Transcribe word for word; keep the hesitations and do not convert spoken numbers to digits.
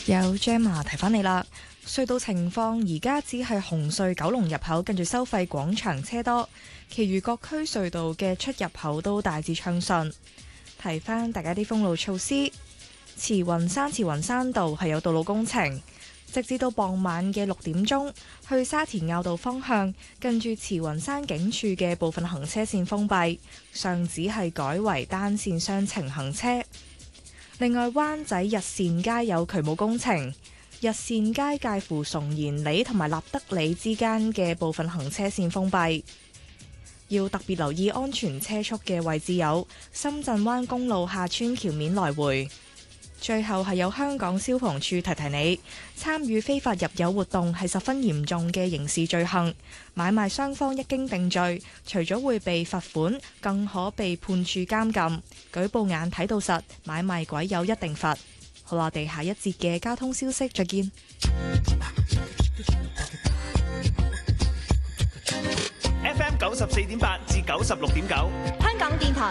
有 Gemma 提翻你啦，隧道情況而家只係紅隧九龍入口近住收費廣場車多，其餘各區隧道嘅出入口都大致暢順。提翻大家啲封路措施，慈雲山慈雲山道係有道路工程，直至到傍晚嘅六點鐘，去沙田坳道方向近住慈雲山警署嘅部分行車線封閉，上址係改為單線雙程行車。另外，灣仔日善街有渠務工程，日善街介乎崇賢里同埋立德里之間嘅部分行車線封閉。要特別留意安全車速嘅位置有深圳灣公路下村橋面來回。最後係有香港消防處提提你，參與非法入油活動係十分嚴重嘅刑事罪行，買賣雙方一經定罪，除咗會被罰款，更可被判處監禁。舉報眼睇到實，買賣鬼有一定罰。好啦，我哋下一節嘅交通消息再見。 F M 九十四點八至九十六點九， 香港電台。